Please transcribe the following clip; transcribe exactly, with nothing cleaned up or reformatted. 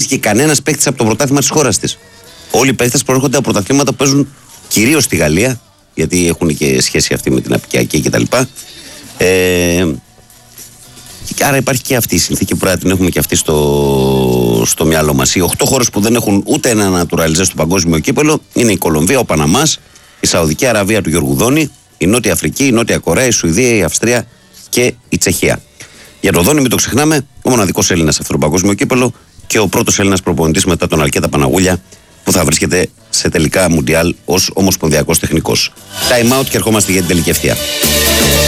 και κανένα παίκτη από το πρωτάθλημα της χώρας της. Όλοι οι παίκτες προέρχονται από πρωταθλήματα που παίζουν κυρίως στη Γαλλία, γιατί έχουν και σχέση αυτή με την απικιακή κτλ. Ε, άρα υπάρχει και αυτή η συνθήκη που πρέπει να την έχουμε και αυτή στο, στο μυαλό μας. Οι οχτώ χώρες που δεν έχουν ούτε ένα νατουραλιζέ στο παγκόσμιο κύπελο είναι η Κολομβία, ο Παναμάς, η Σαουδική Αραβία του Γιώργου Δόνη, η Νότια Αφρική, η Νότια Κορέα, η Σουηδία, η Αυστρία και η Τσεχία. Για τον Δόνη, μην το ξεχνάμε, ο μοναδικός Έλληνας σε αυτό το παγκόσμιο κύπελο και ο πρώτος Έλληνας προπονητής μετά τον Αλκέτα Παναγούλια που θα βρίσκεται σε τελικά Μουντιάλ ως ομοσπονδιακός τεχνικός. Time out και ερχόμαστε για την τελική ευθεία.